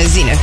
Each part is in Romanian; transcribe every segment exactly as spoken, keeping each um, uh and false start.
benzină.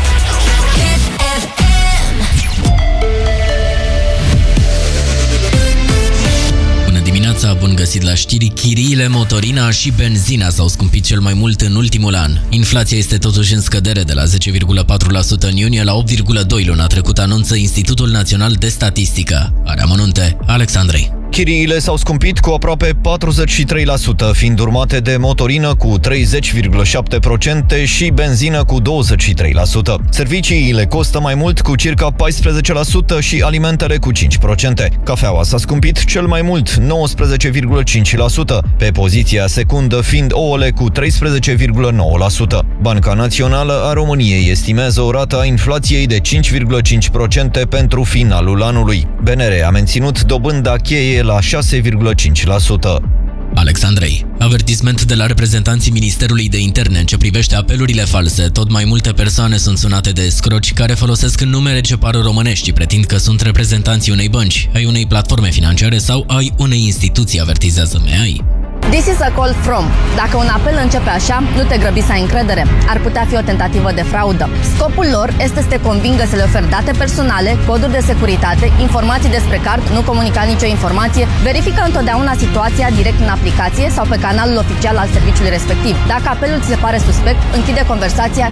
Dimineața, bun găsit la știri. Chiriile, motorina și benzina s-au scumpit cel mai mult în ultimul an. Inflația este totuși în scădere de la zece virgulă patru la sută în iunie la opt virgulă doi la sută luna trecută, anunță Institutul Național de Statistică. Are amănunte Alexandrei. Chiriile s-au scumpit cu aproape patruzeci și trei la sută, fiind urmate de motorină cu treizeci virgulă șapte la sută și benzină cu douăzeci și trei la sută. Serviciile costă mai mult cu circa paisprezece la sută și alimentele cu cinci la sută. Cafeaua s-a scumpit cel mai mult, nouăsprezece virgulă cinci la sută, pe poziția secundă fiind ouăle cu treisprezece virgulă nouă la sută. Banca Națională a României estimează o rată a inflației de cinci virgulă cinci la sută pentru finalul anului. B N R a menținut dobânda cheie la șase virgulă cinci la sută. Alexandrei. Avertisment de la reprezentanții Ministerului de Interne în ce privește apelurile false. Tot mai multe persoane sunt sunate de escroci care folosesc numere ce par românești și pretind că sunt reprezentanții unei bănci, ai unei platforme financiare sau ai unei instituții, avertizează M E A I. This is a call from. Dacă un apel începe așa, nu te grăbi să ai încredere. Ar putea fi o tentativă de fraudă. Scopul lor este să te convingă să le oferi date personale, coduri de securitate, informații despre card, nu comunica nicio informație, verifică întotdeauna situația direct în aplicație sau pe canalul oficial al serviciului respectiv. Dacă apelul ți se pare suspect, închide conversația.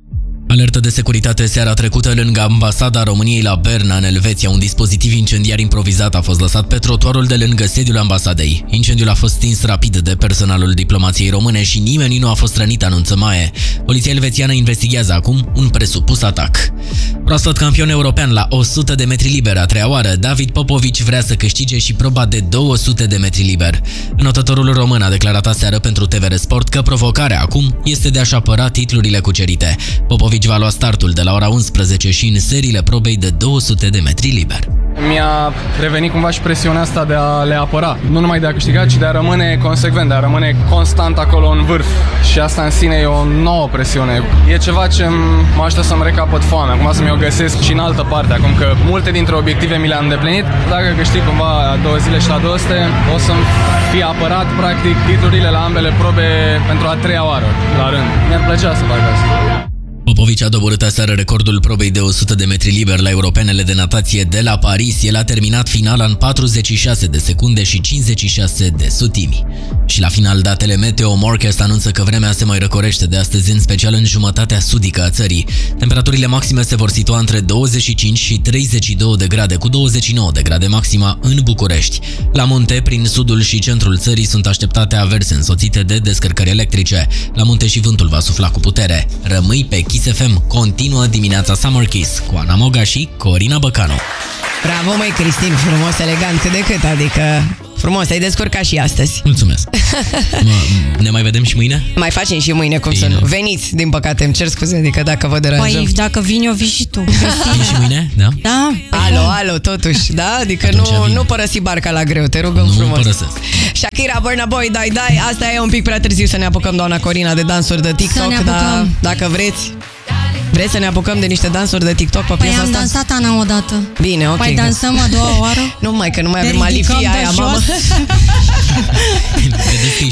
Alertă de securitate seara trecută lângă ambasada României la Berna, în Elveția. Un dispozitiv incendiar improvizat a fost lăsat pe trotuarul de lângă sediul ambasadei. Incendiul a fost stins rapid de personalul diplomației române și nimeni nu a fost rănit, anunță M A E. Poliția elvețiană investigează acum un presupus atac. Proaspăt campion european la o sută de metri liber a treia oară, David Popovici vrea să câștige și proba de două sute de metri liber. Înotătorul român a declarat aseară pentru T V R Sport că provocarea acum este de a-și apăra titlurile cucerite. Popovici va lua startul de la ora unsprezece și în seriile probei de două sute de metri liber. Mi-a revenit cumva și presiunea asta de a le apăra. Nu numai de a câștiga, ci de a rămâne consecvent, de a rămâne constant acolo în vârf. Și asta în sine e o nouă presiune. E ceva ce mă ajută să-mi recapăt foamea, acum să mi-o găsesc și în altă parte. Acum că multe dintre obiective mi le-am îndeplinit, dacă câștig cumva două zile și la două sute, o să-mi fie apărat practic titlurile la ambele probe pentru a treia oară la rând. Mi-ar plăcea să fac asta. Popovici a doborât aseară recordul probei de o sută de metri liber la europenele de natație de la Paris. El a terminat finala în patruzeci și șase de secunde și cincizeci și șase de sutimi. Și la final, datele Meteo Morcast anunță că vremea se mai răcorește de astăzi, în special în jumătatea sudică a țării. Temperaturile maxime se vor situa între douăzeci și cinci și treizeci și două de grade, cu douăzeci și nouă de grade maxima în București. La munte, prin sudul și centrul țării, sunt așteptate averse însoțite de descărcări electrice. La munte și vântul va sufla cu putere. Rămâi pe Kiss F M. Continuă dimineața Summer Kiss cu Ana Moga și Corina Băcanu. Bravo, măi, Cristin, frumos, elegant, cât de cât, adică frumos, ai descurcat și astăzi. Mulțumesc. Mă, ne mai vedem și mâine? Mai facem și mâine, cum Bine. să nu. Veniți, din păcate, îmi cer scuze, adică dacă vă deranjăm. Păi, dacă vin eu, vii și tu. Vin și mâine? Da? Da. Alo, alo, totuși, da? Adică Atunci nu, vin. nu părăsi barca la greu, te rugăm Nu frumos. părăsesc. Shakira, Burna Boy, dai, dai, asta e un pic prea târziu să ne apucăm, doamna Corina, de dansuri de TikTok, ne dar apucăm. dacă vreți, vreți să ne apucăm de niște dansuri de TikTok pe Păi piesa am asta? dansat, Ana, odată. Bine, ok. Păi dansăm a doua oară? Nu mai, că nu mai Ne avem ridicăm alifia de aia, jos. mamă. Vedeți că